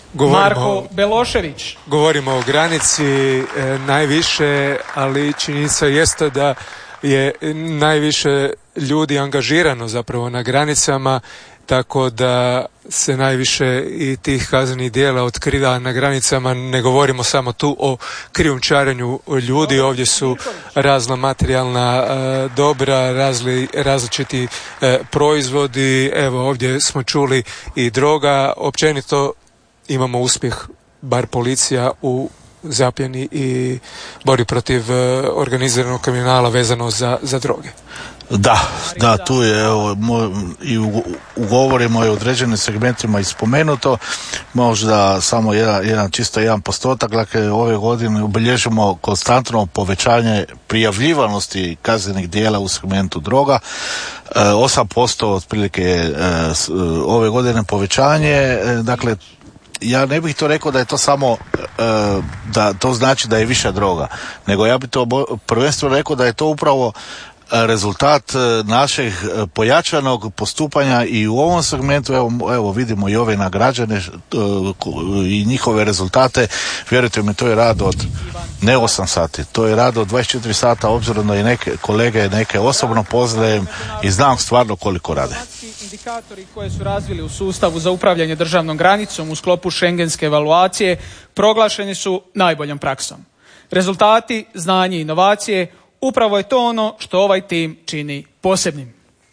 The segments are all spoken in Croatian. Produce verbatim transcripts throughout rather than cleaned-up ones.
Govorimo, Marko Belošević. Govorimo o granici e, najviše, ali činjenica jeste da je najviše ljudi angažirano zapravo na granicama, tako da se najviše i tih kaznenih djela otkriva na granicama. Ne govorimo samo tu o krijumčarenju ljudi, ovdje su razna materijalna e, dobra, razli, različiti e, proizvodi, evo ovdje smo čuli i droga. Općenito imamo uspjeh, bar policija, u zapljeni i bori protiv e, organiziranog kriminala vezano za, za droge. Da, da, tu je evo, moj, i u, u govorima i u određenim segmentima ispomenuto, možda samo jedan, jedan čisto jedan postotak, dakle ove godine obilježimo konstantno povećanje prijavljivanosti kaznenih djela u segmentu droga, e, osam posto otprilike e, s, ove godine povećanje, e, dakle ja ne bih to rekao da je to samo e, da to znači da je više droga, nego ja bih to prvenstveno rekao da je to upravo rezultat našeg pojačanog postupanja i u ovom segmentu. Evo, evo vidimo i ove nagrađene i njihove rezultate. Vjerujte mi, to je rad od ne osam sati, to je rad od dvadeset četiri sata, obzirom da i neke kolege neke osobno poznajem i znam stvarno koliko rade. Indikatori koje su razvili u sustavu za upravljanje državnom granicom u sklopu šengenske evaluacije proglašeni su najboljom praksom. Rezultati, znanje i inovacije, upravo je to ono što ovaj tim čini posebnim.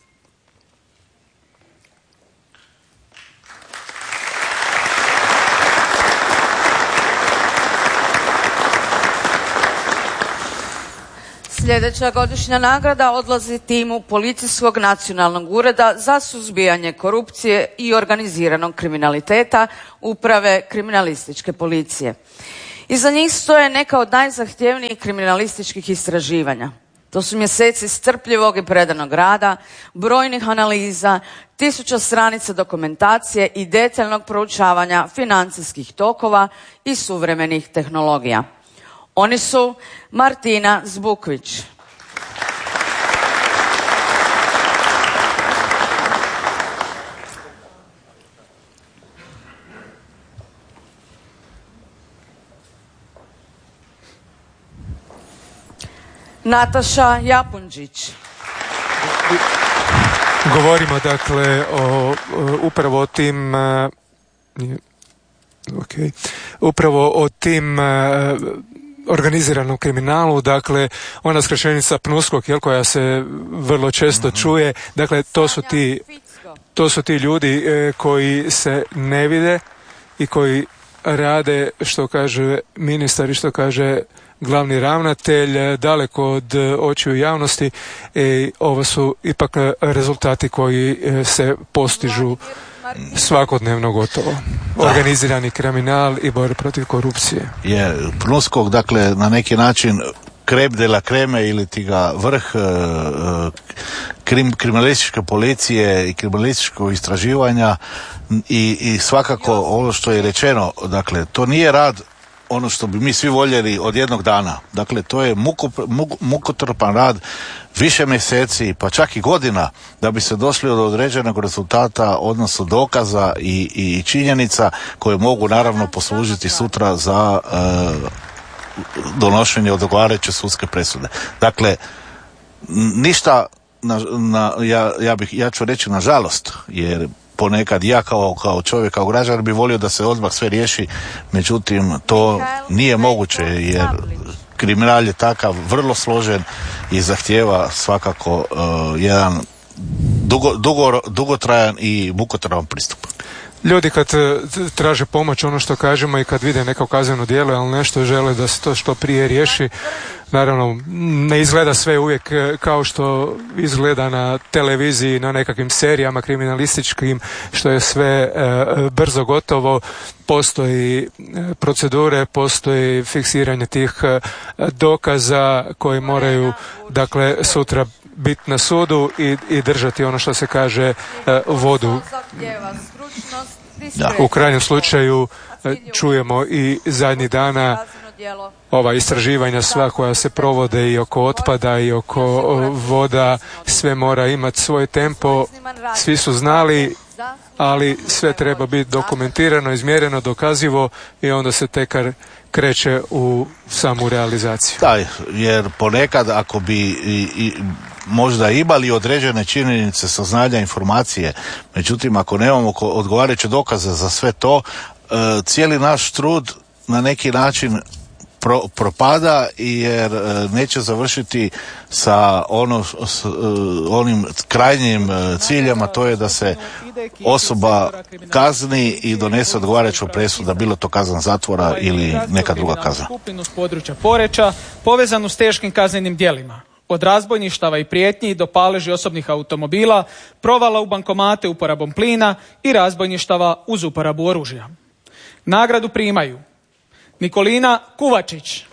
Sljedeća godišnja nagrada odlazi timu Policijskog nacionalnog ureda za suzbijanje korupcije i organiziranog kriminaliteta Uprave kriminalističke policije. Iza njih stoje neka od najzahtjevnijih kriminalističkih istraživanja. To su mjeseci strpljivog i predanog rada, brojnih analiza, tisuća stranica dokumentacije i detaljnog proučavanja financijskih tokova i suvremenih tehnologija. Oni su Martina Zbukvić, Nataša Japunđić. Govorimo dakle o, o upravo o tim uh, okay, upravo o tim uh, organiziranom kriminalu, dakle ona skraćenica PNUSKOK, jel, koja se vrlo često mm-hmm. čuje, dakle to su ti to su ti ljudi e, koji se ne vide i koji rade što kaže ministar i što kaže glavni ravnatelj daleko od očiju javnosti. E, ovo su ipak rezultati koji se postižu svakodnevno gotovo. Organizirani kriminal i borba protiv korupcije. Je PNUSKOK, dakle, na neki način krem de la kreme ili ti ga vrh krim, kriminalističke policije i kriminalističkog istraživanja i, i svakako ono što je rečeno, dakle, to nije rad ono što bi mi svi voljeli od jednog dana. Dakle, to je muko, muko, mukotrpan rad više mjeseci, pa čak i godina, da bi se došli do određenog rezultata, odnosno dokaza i, i činjenica koje mogu naravno poslužiti sutra za e, donošenje odgovarajuće sudske presude. Dakle, ništa, na, na, ja, ja, bih, ja ću reći nažalost, jer ponekad ja kao, kao čovjek, kao građan bi volio da se odmah sve riješi, međutim to nije moguće jer kriminal je takav vrlo složen i zahtijeva svakako uh, jedan dugo, dugo, dugotrajan i mukotravan pristup. Ljudi kad traže pomoć, ono što kažemo, i kad vide neko kazneno djelo, ali nešto žele da se to što prije riješi, naravno ne izgleda sve uvijek kao što izgleda na televiziji, na nekakvim serijama kriminalističkim, što je sve e, brzo gotovo. Postoji procedure, postoji fiksiranje tih e, dokaza koji moraju, dakle, sutra biti na sudu i, i držati ono što se kaže e, vodu. Da. U krajnjem slučaju čujemo i zadnjih dana ova istraživanja sva koja se provode i oko otpada i oko voda, sve mora imati svoj tempo. Svi su znali ali sve treba biti dokumentirano, izmjereno, dokazivo i onda se tekar kreće u samu realizaciju. Da, jer ponekad ako bi i, i možda imali određene činjenice, saznanja, informacije, međutim ako nemamo odgovarajuće dokaze za sve to, e, cijeli naš trud na neki način pro, propada jer e, neće završiti sa ono, s, e, onim krajnjim e, ciljama, to je da se osoba kazni i donese odgovarajuću presudu, bilo to kazna zatvora ili neka druga kazna. Skupinu s područja Poreča povezanu s teškim kaznenim djelima. Od razbojništava i prijetnji do paleži osobnih automobila, provala u bankomate uporabom plina i razbojništava uz uporabu oružja. Nagradu primaju Nikolina Kuvačić,